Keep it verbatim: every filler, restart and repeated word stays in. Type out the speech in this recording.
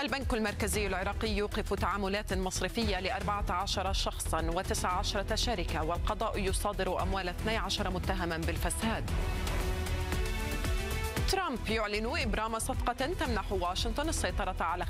البنك المركزي العراقي يوقف تعاملات مصرفية لأربعة عشر شخصا وتسعة عشر شركة، والقضاء يصادر أموال اثني عشر متهما بالفساد. ترامب يعلن إبرام صفقة تمنح واشنطن السيطرة على